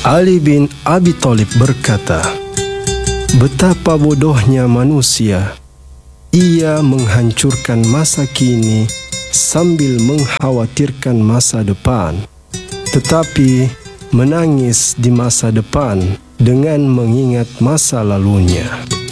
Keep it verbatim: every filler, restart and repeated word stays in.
Ali bin Abi Thalib berkata, "Betapa bodohnya manusia. Ia menghancurkan masa kini sambil mengkhawatirkan masa depan, tetapi menangis di masa depan dengan mengingat masa lalunya."